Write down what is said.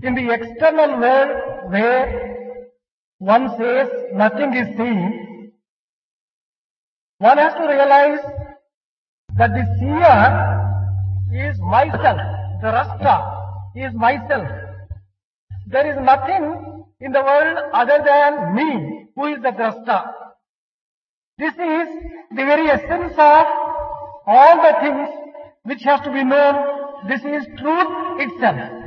In the external world where one says nothing is seen, one has to realize that the seer is myself, the Rasta is myself. There is nothing in the world other than me, who is the Rasta. This is the very essence of all the things which has to be known. This is truth itself.